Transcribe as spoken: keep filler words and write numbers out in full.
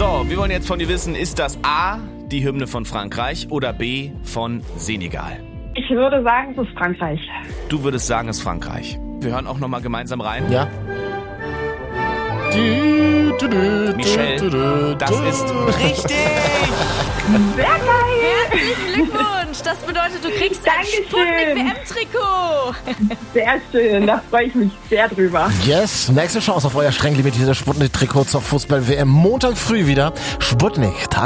So, wir wollen jetzt von dir wissen, ist das A, die Hymne von Frankreich oder B, von Senegal? Ich würde sagen, es ist Frankreich. Du würdest sagen, es ist Frankreich. Wir hören auch nochmal gemeinsam rein. Ja. Michelle, das ist richtig. Sehr geil. Herzlichen Glückwunsch. Das bedeutet, du kriegst ein Sputnik W M-Trikot. Sehr schön, da freue ich mich sehr drüber. Yes, nächste Chance auf euer streng limitiertes Sputnik-Trikot zur Fußball-W M. Montag früh wieder. Sputnik, Tag